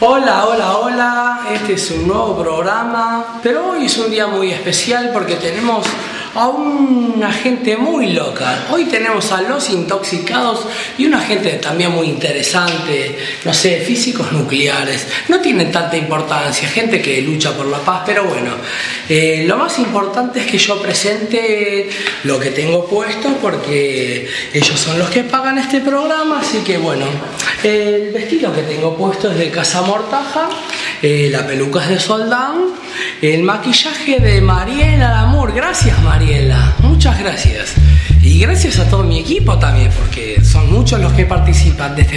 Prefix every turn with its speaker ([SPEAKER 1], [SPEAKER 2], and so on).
[SPEAKER 1] Hola, hola, hola, este es un nuevo programa, pero hoy es un día muy especial porque tenemos a una gente muy loca. Hoy tenemos a Los Intoxicados y una gente también muy interesante, no sé, físicos nucleares, no tienen tanta importancia, gente que lucha por la paz, pero bueno, lo más importante es que yo presente lo que tengo puesto porque ellos son los que pagan este programa, así que bueno, el vestido que tengo puesto es de Casa Mortaja, la peluca es de Soldán, el maquillaje de Mariela Lamour. Gracias, Mariela, muchas gracias. Y gracias a todo mi equipo también, porque son muchos los que participan de este